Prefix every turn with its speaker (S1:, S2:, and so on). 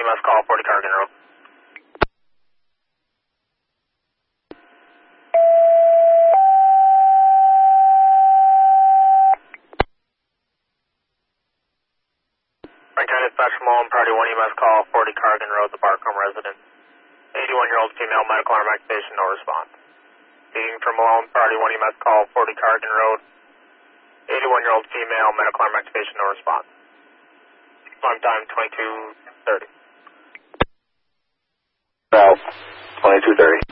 S1: EMS call, 40 Cargan Road. Frank Dispatch from Malone, Priority 1 EMS call, 40 Cargan Road, the Barcombe resident. 81-year-old female, medical arm activation, no response. Speaking from Malone, Priority 1 EMS call, 40 Cargan Road. 81-year-old female, medical arm activation, no response. Alarm time 22:30.
S2: South, 22:30.